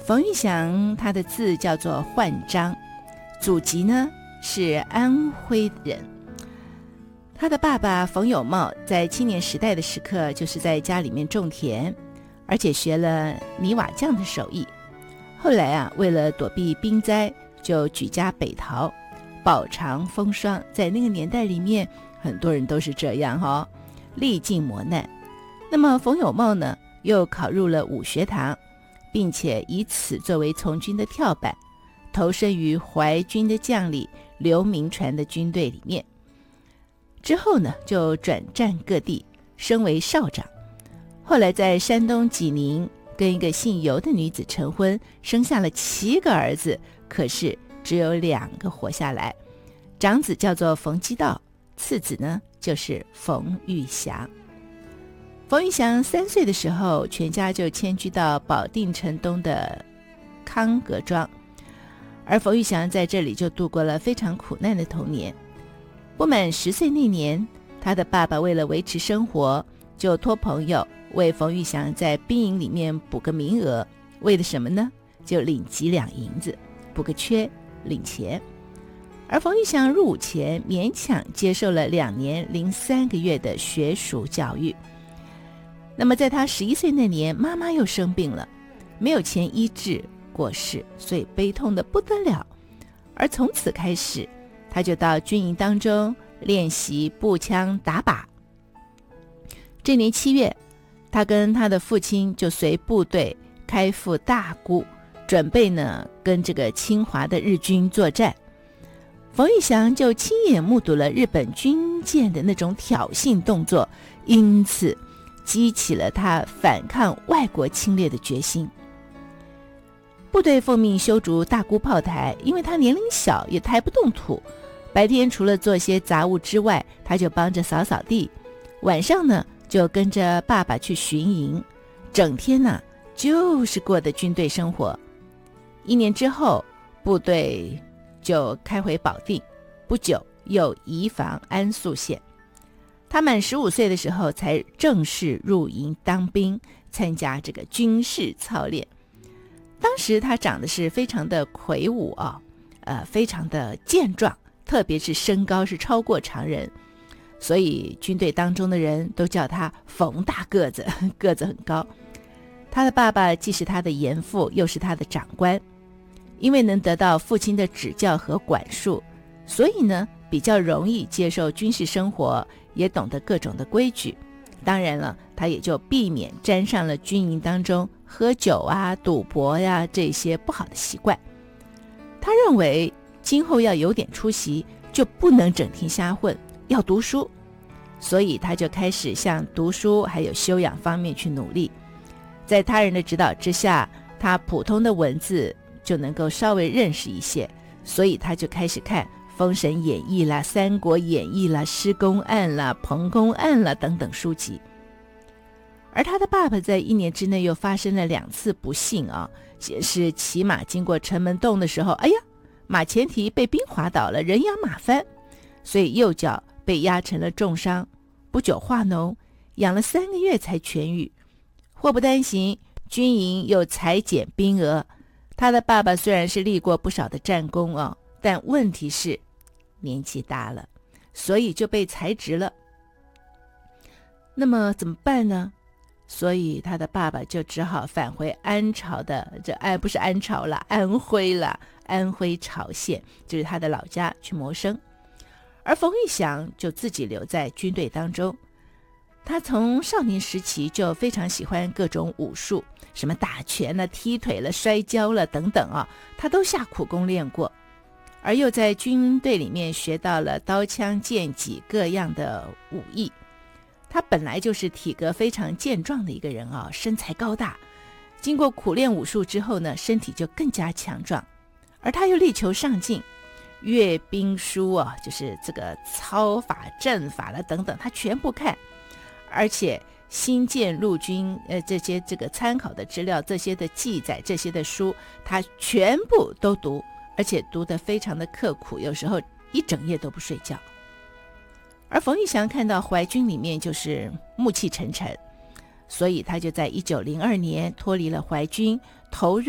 冯玉祥他的字叫做焕章，祖籍呢是安徽人。他的爸爸冯有茂在青年时代的时刻就是在家里面种田，而且学了泥瓦匠的手艺。后来为了躲避兵灾，就举家北逃，饱尝风霜。在那个年代里面，很多人都是这样历尽磨难。那么冯有茂呢，又考入了武学堂，并且以此作为从军的跳板，投身于淮军的将领刘铭传的军队里面。之后呢，就转战各地，升为少长。后来在山东济宁跟一个姓尤的女子成婚，生下了7个儿子，可是只有2个活下来。长子叫做冯基道，次子呢就是冯玉祥。冯玉祥3岁的时候，全家就迁居到保定城东的康阁庄，而冯玉祥在这里就度过了非常苦难的童年。不满10岁那年，他的爸爸为了维持生活，就托朋友为冯玉祥在兵营里面补个名额，为了什么呢？就领几两银子，补个缺，领钱。而冯玉祥入伍前勉强接受了2年零3个月的学术教育。那么在他11岁那年，妈妈又生病了，没有钱医治，过世，所以悲痛得不得了。而从此开始，他就到军营当中练习步枪打靶。这年7月，他跟他的父亲就随部队开赴大沽，准备呢跟这个侵华的日军作战。冯玉祥就亲眼目睹了日本军舰的那种挑衅动作，因此激起了他反抗外国侵略的决心。部队奉命修筑大沽炮台，因为他年龄小，也抬不动土，白天除了做些杂物之外，他就帮着扫扫地，晚上呢就跟着爸爸去巡营，整天呢就是过的军队生活。1年之后，部队就开回保定，不久又移防安宿县。他满15岁的时候才正式入营当兵，参加这个军事操练。当时他长得是非常的魁梧非常的健壮，特别是身高是超过常人，所以军队当中的人都叫他冯大个子，个子很高。他的爸爸既是他的严父，又是他的长官，因为能得到父亲的指教和管束，所以呢比较容易接受军事生活，也懂得各种的规矩。当然了，他也就避免沾上了军营当中喝酒赌博这些不好的习惯。他认为今后要有点出息，就不能整天瞎混，要读书，所以他就开始向读书还有修养方面去努力。在他人的指导之下，他普通的文字就能够稍微认识一些，所以他就开始看《封神演义》啦、《三国演义》啦、《施公案》啦、《彭公案》啦等等书籍。而他的爸爸在1年之内又发生了2次不幸先是骑马经过城门洞的时候，马前蹄被冰滑倒了，人仰马翻，所以右脚被压成了重伤，不久化脓，养了3个月才痊愈。祸不单行，军营又裁减兵额。他的爸爸虽然是立过不少的战功但问题是年纪大了，所以就被裁职了。那么怎么办呢？所以他的爸爸就只好返回安朝的不是安朝了，安徽了，安徽巢县，就是他的老家去谋生。而冯玉祥就自己留在军队当中。他从少年时期就非常喜欢各种武术，什么打拳了、踢腿了、摔跤了等等他都下苦功练过。而又在军队里面学到了刀枪剑戟各样的武艺。他本来就是体格非常健壮的一个人身材高大，经过苦练武术之后呢，身体就更加强壮。而他又力求上进，阅兵书就是这个操法阵法了等等他全部看，而且新建陆军这个参考的资料，这些的记载，这些的书他全部都读，而且读得非常的刻苦，有时候一整夜都不睡觉。而冯玉祥看到淮军里面就是暮气沉沉，所以他就在1902年脱离了淮军，投入